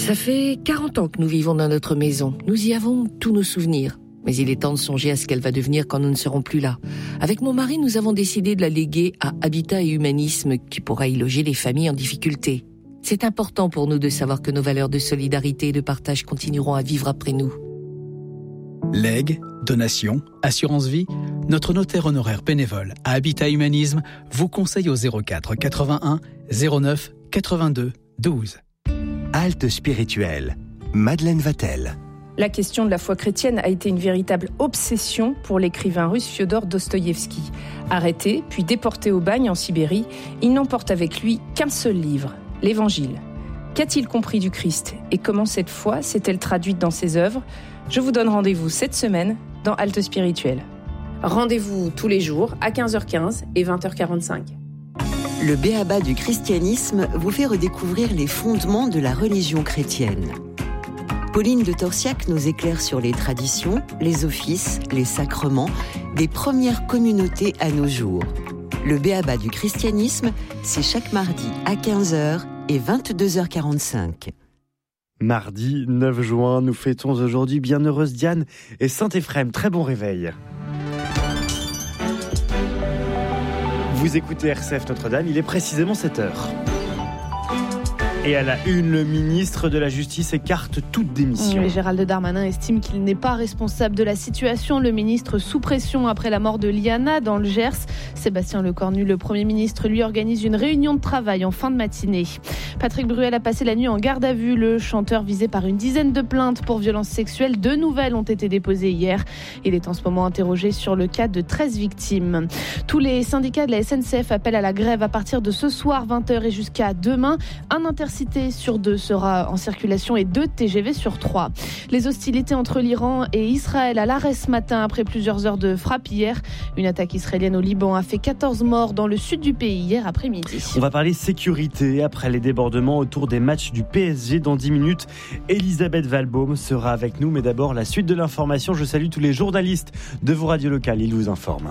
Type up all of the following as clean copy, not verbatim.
Ça fait 40 ans que nous vivons dans notre maison. Nous y avons tous nos souvenirs. Mais il est temps de songer à ce qu'elle va devenir quand nous ne serons plus là. Avec mon mari, nous avons décidé de la léguer à Habitat et Humanisme, qui pourra y loger les familles en difficulté. C'est important pour nous de savoir que nos valeurs de solidarité et de partage continueront à vivre après nous. Legs, donations, assurance vie, notre notaire honoraire bénévole à Habitat Humanisme vous conseille au 04 81 09 82 12. Halte spirituelle. Madeleine Vatel. La question de la foi chrétienne a été une véritable obsession pour l'écrivain russe Fiodor Dostoïevski. Arrêté, puis déporté au bagne en Sibérie, il n'emporte avec lui qu'un seul livre, l'Évangile. Qu'a-t-il compris du Christ et comment cette foi s'est-elle traduite dans ses œuvres ? Je vous donne rendez-vous cette semaine dans Halte spirituelle. Rendez-vous tous les jours à 15h15 et 20h45. Le b.a.-ba du christianisme vous fait redécouvrir les fondements de la religion chrétienne. Pauline de Torsiac nous éclaire sur les traditions, les offices, les sacrements des premières communautés à nos jours. Le b.a.-ba du christianisme, c'est chaque mardi à 15h et 22h45. Mardi 9 juin, nous fêtons aujourd'hui Bienheureuse Diane et Saint-Éphrem. Très bon réveil. Vous écoutez RCF Notre-Dame, il est précisément 7h. Et à la une, le ministre de la Justice écarte toute démission. Oui, Gérald Darmanin estime qu'il n'est pas responsable de la situation. Le ministre sous pression après la mort de Liana dans le Gers. Sébastien Lecornu, le Premier ministre, lui organise une réunion de travail en fin de matinée. Patrick Bruel a passé la nuit en garde à vue. Le chanteur visé par une dizaine de plaintes pour violences sexuelles. 2 nouvelles ont été déposées hier. Il est en ce moment interrogé sur le cas de 13 victimes. Tous les syndicats de la SNCF appellent à la grève à partir de ce soir 20h et jusqu'à demain. Un intercité sur 2 sera en circulation et 2 TGV sur 3. Les hostilités entre l'Iran et Israël à l'arrêt ce matin après plusieurs heures de frappe hier. Une attaque israélienne au Liban a fait 14 morts dans le sud du pays hier après-midi. On va parler sécurité après les débordements autour des matchs du PSG dans 10 minutes. Elisabeth Valbaum sera avec nous, mais d'abord la suite de l'information. Je salue tous les journalistes de vos radios locales, ils vous informent.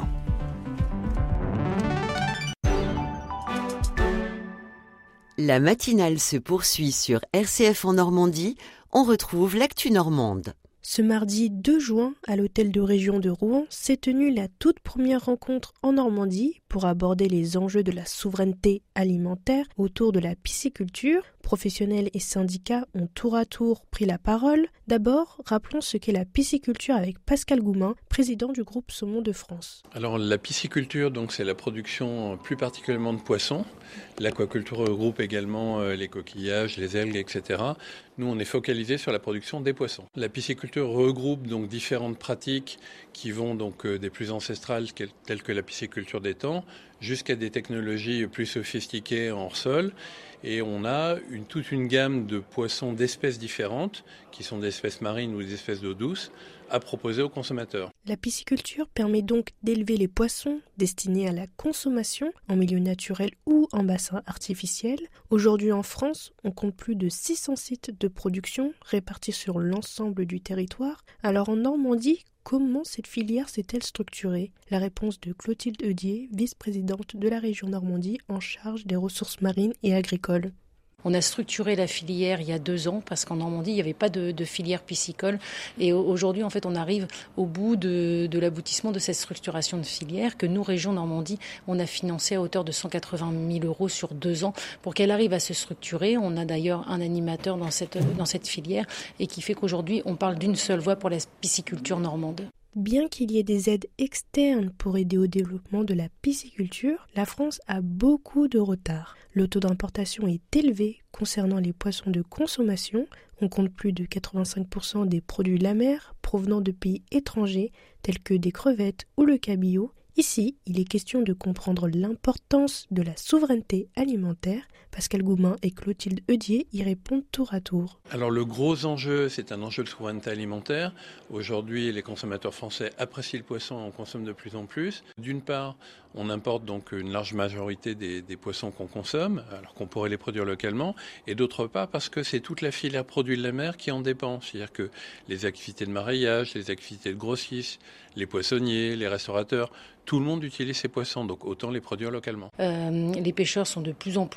La matinale se poursuit sur RCF en Normandie. On retrouve l'actu normande. Ce mardi 2 juin, à l'hôtel de région de Rouen, s'est tenue la toute première rencontre en Normandie pour aborder les enjeux de la souveraineté alimentaire autour de la pisciculture. Professionnels et syndicats ont tour à tour pris la parole. D'abord, rappelons ce qu'est la pisciculture avec Pascal Goumin, président du groupe Saumon de France. Alors la pisciculture, donc, c'est la production plus particulièrement de poissons. L'aquaculture regroupe également les coquillages, les algues, etc. Nous, on est focalisé sur la production des poissons. La pisciculture regroupe donc différentes pratiques qui vont donc des plus ancestrales telles que la pisciculture d'étang jusqu'à des technologies plus sophistiquées en hors-sol. Et on a toute une gamme de poissons d'espèces différentes, qui sont des espèces marines ou des espèces d'eau douce, à proposer aux consommateurs. La pisciculture permet donc d'élever les poissons destinés à la consommation en milieu naturel ou en bassin artificiel. Aujourd'hui en France, on compte plus de 600 sites de production répartis sur l'ensemble du territoire. Alors en Normandie, comment cette filière s'est-elle structurée ? La réponse de Clotilde Heudier, vice-présidente de la région Normandie en charge des ressources marines et agricoles. On a structuré la filière il y a 2 ans parce qu'en Normandie, il n'y avait pas de filière piscicole. Et aujourd'hui, en fait, on arrive au bout de l'aboutissement de cette structuration de filière que nous, Région Normandie, on a financé à hauteur de 180 000 € sur 2 ans pour qu'elle arrive à se structurer. On a d'ailleurs un animateur dans cette filière et qui fait qu'aujourd'hui, on parle d'une seule voix pour la pisciculture normande. Bien qu'il y ait des aides externes pour aider au développement de la pisciculture, la France a beaucoup de retard. Le taux d'importation est élevé concernant les poissons de consommation. On compte plus de 85% des produits de la mer provenant de pays étrangers tels que des crevettes ou le cabillaud. Ici, il est question de comprendre l'importance de la souveraineté alimentaire. Pascal Goumin et Clotilde Heudier y répondent tour à tour. Alors le gros enjeu, c'est un enjeu de souveraineté alimentaire. Aujourd'hui, les consommateurs français apprécient le poisson et en consomment de plus en plus. D'une part, on importe donc une large majorité des poissons qu'on consomme, alors qu'on pourrait les produire localement. Et d'autre part, parce que c'est toute la filière produits de la mer qui en dépend. C'est-à-dire que les activités de maraîchage, les activités de grossistes, les poissonniers, les restaurateurs, tout le monde utilise ces poissons, donc autant les produire localement. Les pêcheurs sont de plus en plus